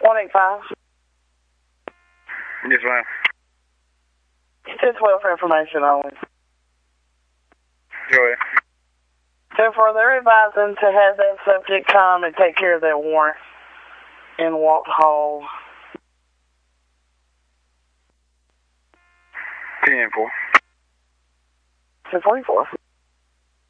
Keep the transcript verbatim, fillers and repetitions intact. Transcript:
one eight five. Yes, ma'am. ten twelve for information only. Go ahead. ten four, they're advising to have that subject come and take care of that warrant in Walt Hall. ten four. ten forty-four.